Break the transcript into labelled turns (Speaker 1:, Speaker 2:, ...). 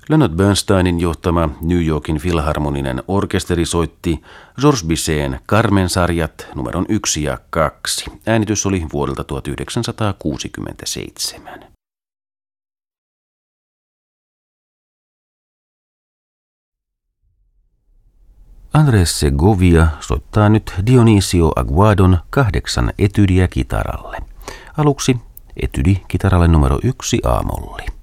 Speaker 1: Leonard Bernsteinin johtama New Yorkin filharmoninen orkesteri soitti Georges Bizet'n Carmen-sarjat numeron 1 ja 2. Äänitys oli vuodelta 1967. Andrés Segovia soittaa nyt Dionisio Aguadon 8 etydiä kitaralle. Aluksi etydi kitaralle numero 1 A-molli.